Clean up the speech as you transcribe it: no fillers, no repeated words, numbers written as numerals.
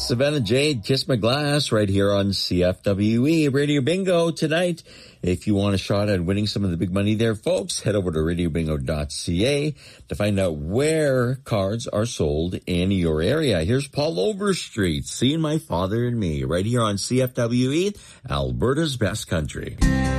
Savannah Jade, Kiss My Glass, right here on CFWE Radio Bingo tonight. If you want a shot at winning some of the big money there, folks, head over to radiobingo.ca to find out where cards are sold in your area. Here's Paul Overstreet, Seeing My Father and Me, right here on CFWE, Alberta's Best Country.